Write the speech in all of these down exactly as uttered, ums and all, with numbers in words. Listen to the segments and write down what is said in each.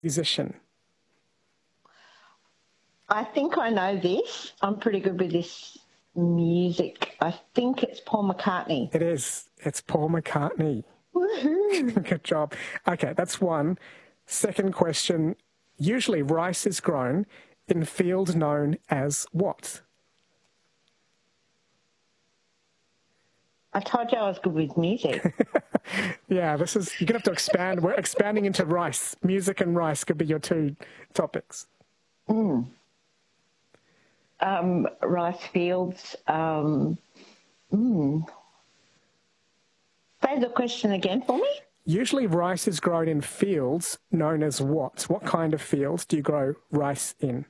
musician? I think I know this. I'm pretty good with this music. I think it's Paul McCartney. It is. It's Paul McCartney. Woohoo! Good job. Okay, that's one. Second question. Usually rice is grown in field known as what? I told you I was good with music. Yeah, this is, you're going to have to expand. We're expanding into rice. Music and rice could be your two topics. Mm. Um, rice fields. Um, mm. Say the question again for me. Usually rice is grown in fields known as what? What kind of fields do you grow rice in?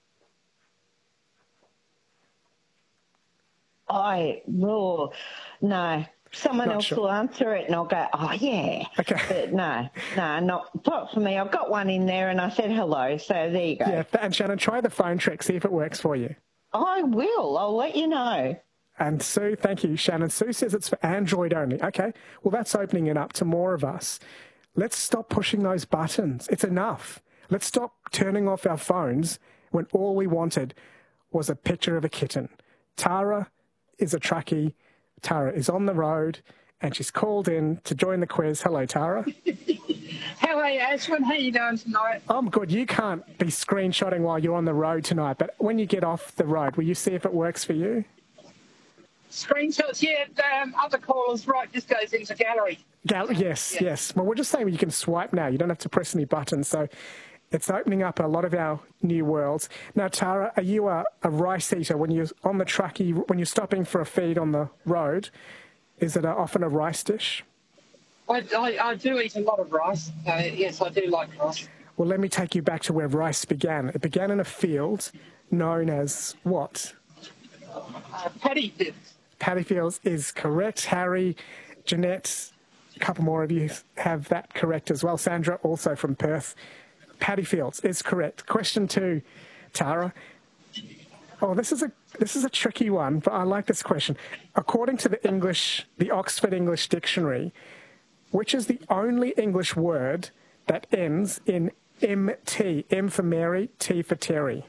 I will. No. Someone Not else sure. will answer it and I'll go, oh, yeah. Okay. But no, no, not, not for me. I've got one in there and I said hello, so there you go. Yeah, and Shannon, try the phone trick, see if it works for you. I will. I'll let you know. And Sue, thank you, Shannon. Sue says it's for Android only. Okay, well, that's opening it up to more of us. Let's stop pushing those buttons. It's enough. Let's stop turning off our phones when all we wanted was a picture of a kitten. Tara is a truckie. Tara is on the road and she's called in to join the quiz. Hello, Tara. How are you, Ashwin? How are you doing tonight? I'm good. You can't be screenshotting while you're on the road tonight, but when you get off the road, will you see if it works for you? Screenshots, yeah. Um, other callers, right, this goes into gallery. Gal yes, yes, yes. Well, we're just saying you can swipe now. You don't have to press any buttons. So it's opening up a lot of our new worlds. Now, Tara, are you a, a rice eater when you're on the truckie, when you're stopping for a feed on the road? Is it a, often a rice dish? I, I, I do eat a lot of rice. Uh, yes, I do like rice. Well, let me take you back to where rice began. It began in a field known as what? Uh, paddy fields. Paddy fields is correct. Harry, Jeanette, a couple more of you have that correct as well. Sandra, also from Perth. Paddy fields is correct. Question two, Tara. Oh, this is a this is a tricky one, but I like this question. According to the English, the Oxford English Dictionary, which is the only English word that ends in M T? M for Mary, T for Terry.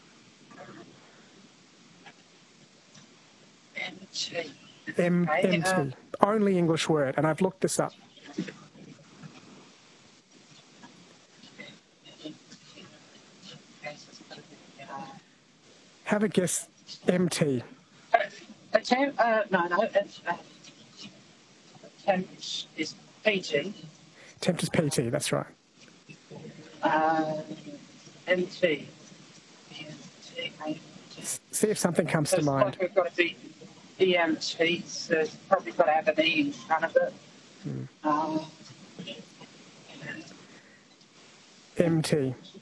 M T. M Okay, M T. uh, Only English word, and I've looked this up. Have a guess. M T. Uh, a tem- uh, no, no. It's, uh, temp is P T. Temp is P T, that's right. Uh, M T. See if something comes to It's mind. like we've got to be E M T, so it's probably got to have an E in front of it. Hmm. Uh, M T.